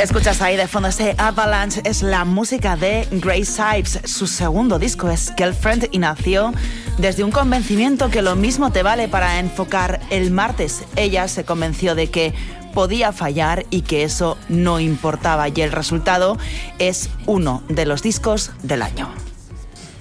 Escuchas ahí de fondo ese Avalanche, es la música de Grace Sipes. Su segundo disco es Girlfriend y nació desde un convencimiento que lo mismo te vale para enfocar el martes. Ella se convenció de que podía fallar y que eso no importaba, y el resultado es uno de los discos del año.